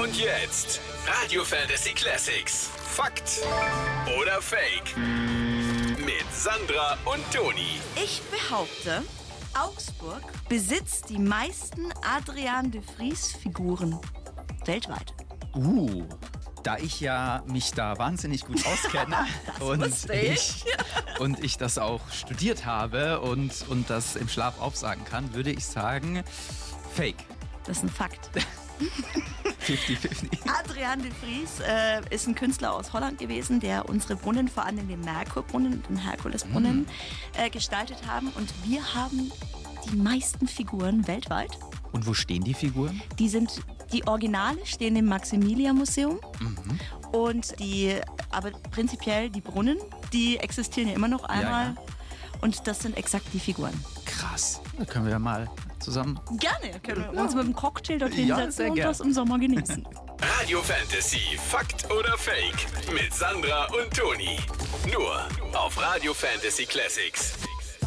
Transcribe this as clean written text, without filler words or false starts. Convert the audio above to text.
Und jetzt Radio Fantasy Classics. Fakt oder Fake? Mit Sandra und Toni. Ich behaupte, Augsburg besitzt die meisten Adrian de Vries-Figuren weltweit. Da ich ja mich da wahnsinnig gut auskenne und ich das auch studiert habe und das im Schlaf aufsagen kann, würde ich sagen, Fake. Das ist ein Fakt. 50-50. Adrian de Vries ist ein Künstler aus Holland gewesen, der unsere Brunnen, vor allem den Merkurbrunnen, den Herkulesbrunnen, gestaltet haben. Und wir haben die meisten Figuren weltweit. Und wo stehen die Figuren? Die Originale stehen im Maximilian-Museum. Und aber prinzipiell die Brunnen, die existieren ja immer noch einmal. Ja. Und das sind exakt die Figuren. Krass. Da können wir ja mal zusammen. Gerne können wir uns mit einem Cocktail dorthin Ja, setzen sehr und gern. das im Sommer genießen. Radio Fantasy. Fakt oder Fake? Mit Sandra und Toni. Nur auf Radio Fantasy Classics.